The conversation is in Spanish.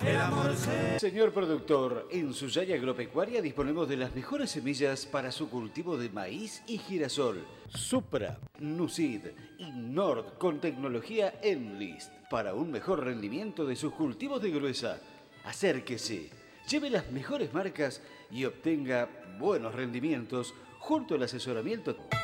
Señor productor, en Suyay Agropecuaria disponemos de las mejores semillas para su cultivo de maíz y girasol. Supra, Nucid y Nord con tecnología Enlist para un mejor rendimiento de sus cultivos de gruesa. Acérquese, lleve las mejores marcas y obtenga buenos rendimientos junto al asesoramiento